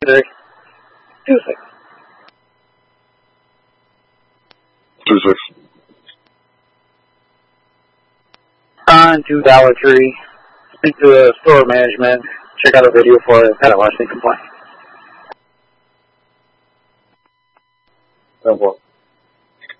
2-3. 2-6. 2-6. On to Dollar Tree. Speak to the store management. Check out a video for a pet larceny complaint. 10-4.